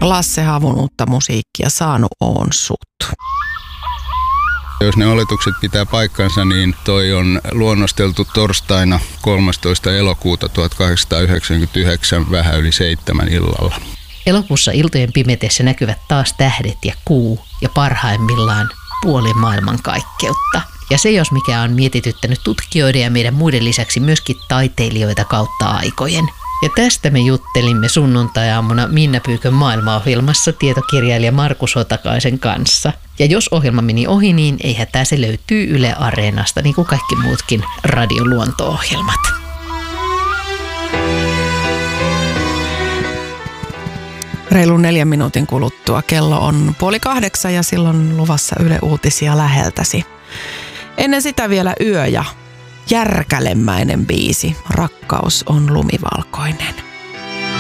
Lasse Havun uutta musiikkia Saanut oon sut. Jos ne oletukset pitää paikkansa, niin toi on luonnosteltu torstaina 13. elokuuta 1899 vähän yli 7 illalla. Elokuussa iltojen pimetessä näkyvät taas tähdet ja kuu ja parhaimmillaan puoli maailmankaikkeutta. Ja se jos mikä on mietityttänyt tutkijoiden ja meidän muiden lisäksi myöskin taiteilijoita kautta aikojen. Ja tästä me juttelimme sunnuntai-aamuna Minna Pyykön maailmaohjelmassa tietokirjailija Markus Hotakaisen kanssa. Ja jos ohjelma meni ohi, niin ei hätää, se löytyy Yle Areenasta, niin kuin kaikki muutkin radioluonto-ohjelmat. Reilun 4 minuutin kuluttua kello on 7:30 ja silloin luvassa Yle Uutisia läheltäsi. Ennen sitä vielä Yö ja järkälemäinen biisi. Rakkaus on lumivalkoinen.